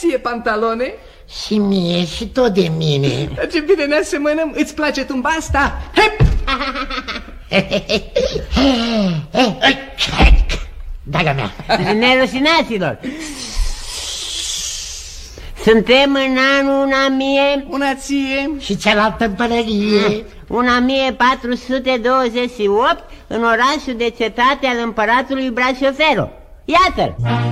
ție pantalone. Și mie și tot de mine. Ce bine ne asemănăm. Îți place tumba asta? Hep! Draga mea. Nerosinaților, suntem în anul una ție și cealaltă în pălărie. 1428 în orașul de cetate al împăratului Brașoferu. Iată-l!